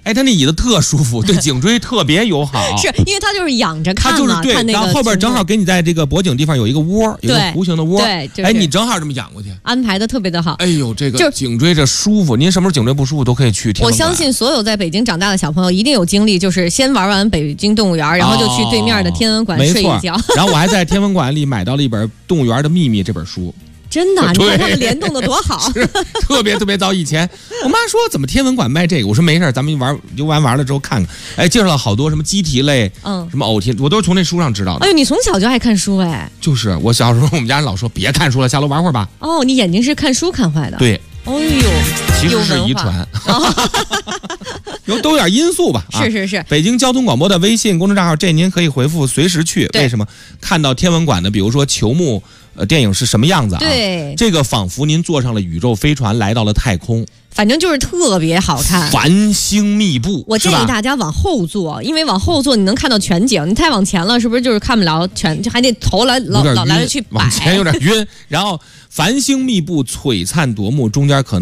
哎，它那椅子特舒服，对颈椎特别友好。 是因为它就是仰着看嘛， 它就是对，然后后边正好给你在这个脖颈地方有一个窝，有一个弧形的窝。 对， 哎，你正好这么仰过去， 安排的特别的好。 哎呦，这个颈椎这舒服，您什么时候颈椎不舒服都可以去天文馆。 我相信所有在北京长大的小朋友一定有经历，就是先玩完北京动物园，然后就去对面的天文馆睡一觉。 然后我还在天文馆里买到了一本《动物园的秘密》这本书。 真的，你看他们联动的多好， 特别早。以前我妈说怎么天文馆卖这个，我说没事，咱们游玩了之后看看。哎，介绍了好多什么机体类，什么偶题，我都是从那书上知道的。 哎呦，你从小就爱看书哎？ 就是我小时候，我们家人老说别看书了，下楼玩会儿吧。 哦，你眼睛是看书看坏的？ 对。 哎呦， 其实是遗传，都有点因素吧。 是。 北京交通广播的微信公众账号，这您可以回复随时去。为什么？看到天文馆的，比如说球幕电影是什么样子啊？ 对， 这个仿佛您坐上了宇宙飞船，来到了太空。 反正就是特别好看， 繁星密布。 我建议大家往后坐，因为往后坐你能看到全景，你太往前了，是不是就是看不了全？就还得头老来回去摆， 往前有点晕。然后繁星密布，璀璨夺目，中间可能